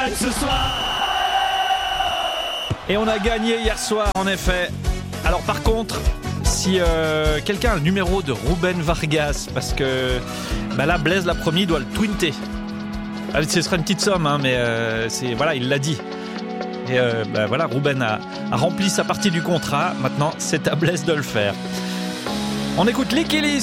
gagne ce soir. Et on a gagné hier soir, en effet. Alors par contre, si quelqu'un a le numéro de Ruben Vargas, parce que là, Blaise l'a promis, il doit le twinter. Allez, ce sera une petite somme, hein, mais voilà, il l'a dit. Et voilà, Ruben a rempli sa partie du contrat. Maintenant, c'est à Blaise de le faire. On écoute Licky Lee